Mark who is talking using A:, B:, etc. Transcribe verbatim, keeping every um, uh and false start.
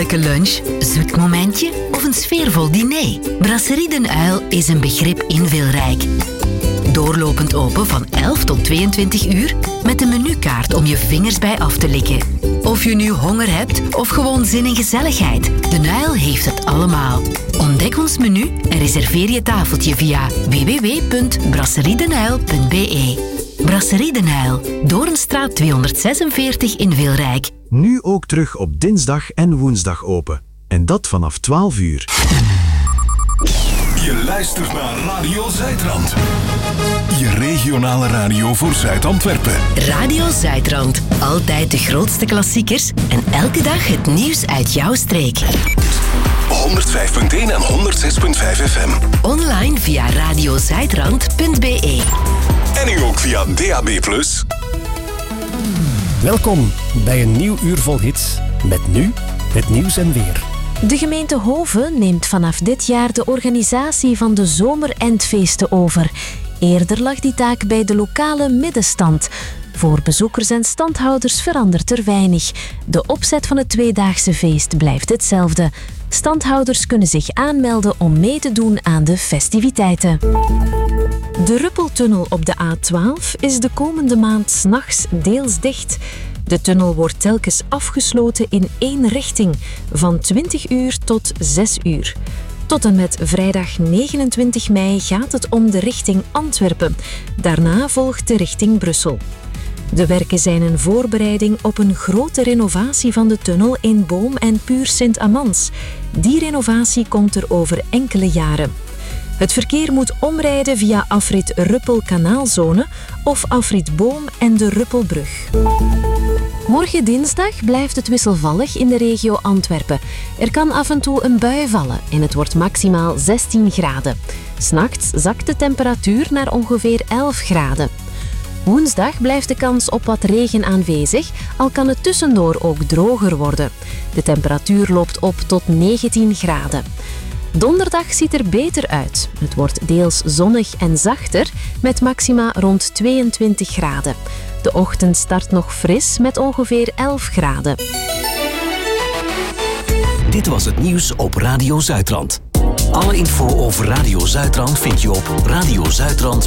A: Gemakkelijke lunch, zoet momentje of een sfeervol diner? Brasserie Den Uil is een begrip in Wilrijk. Doorlopend open van elf tot tweeëntwintig uur met een menukaart om je vingers bij af te likken. Of je nu honger hebt of gewoon zin in gezelligheid, Den Uil heeft het allemaal. Ontdek ons menu en reserveer je tafeltje via w w w punt brasseriedenuil punt b e. Brasserie Den Uil, Doornstraat tweehonderdzesenveertig in Wilrijk.
B: Nu ook terug op dinsdag en woensdag open. En dat vanaf twaalf uur.
C: Je luistert naar Radio Zuidrand. Je regionale radio voor Zuid-Antwerpen.
A: Radio Zuidrand. Altijd de grootste klassiekers en elke dag het nieuws uit jouw streek.
C: honderdvijf punt één en honderdzes punt vijf F M.
A: Online via radiozuidrand punt b e.
C: En nu ook via D A B plus.
D: Welkom bij een nieuw uur vol hits. Met nu het nieuws en weer.
E: De gemeente Hoven neemt vanaf dit jaar de organisatie van de zomerendfeesten over. Eerder lag die taak bij de lokale middenstand. Voor bezoekers en standhouders verandert er weinig. De opzet van het tweedaagse feest blijft hetzelfde. Standhouders kunnen zich aanmelden om mee te doen aan de festiviteiten. De Ruppeltunnel op de A twaalf is de komende maand 's nachts deels dicht. De tunnel wordt telkens afgesloten in één richting, van twintig uur tot zes uur. Tot en met vrijdag negenentwintig mei gaat het om de richting Antwerpen. Daarna volgt de richting Brussel. De werken zijn een voorbereiding op een grote renovatie van de tunnel in Boom en Puur Sint-Amans. Die renovatie komt er over enkele jaren. Het verkeer moet omrijden via afrit Ruppel-Kanaalzone of afrit Boom en de Ruppelbrug. Morgen dinsdag blijft het wisselvallig in de regio Antwerpen. Er kan af en toe een bui vallen en het wordt maximaal zestien graden. 'S Nachts zakt de temperatuur naar ongeveer elf graden. Woensdag blijft de kans op wat regen aanwezig, al kan het tussendoor ook droger worden. De temperatuur loopt op tot negentien graden. Donderdag ziet er beter uit. Het wordt deels zonnig en zachter, met maxima rond tweeëntwintig graden. De ochtend start nog fris met ongeveer elf graden.
F: Dit was het nieuws op Radio Zuidrand. Alle info over Radio Zuidrand vind je op radiozuidrand